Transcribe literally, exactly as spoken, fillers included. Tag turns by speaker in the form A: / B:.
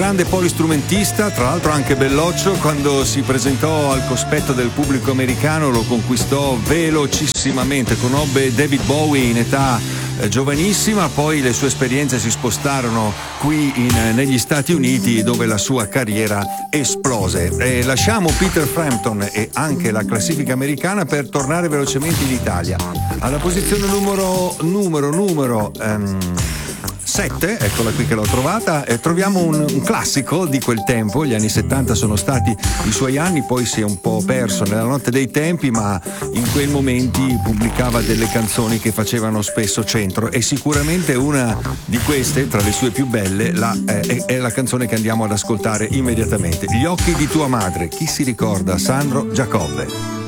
A: grande polistrumentista, tra l'altro anche belloccio. Quando si presentò al cospetto del pubblico americano lo conquistò velocissimamente, conobbe David Bowie in età eh, giovanissima, poi le sue esperienze si spostarono qui in, eh, negli Stati Uniti, dove la sua carriera esplose. E lasciamo Peter Frampton e anche la classifica americana per tornare velocemente in Italia. Alla posizione numero numero numero um, sette, eccola qui che l'ho trovata, e troviamo un, un classico di quel tempo. Gli anni settanta sono stati i suoi anni, poi si è un po' perso nella notte dei tempi, ma in quei momenti pubblicava delle canzoni che facevano spesso centro, e sicuramente una di queste, tra le sue più belle, la, eh, è, è la canzone che andiamo ad ascoltare immediatamente. Gli occhi di tua madre, chi si ricorda? Sandro Giacobbe.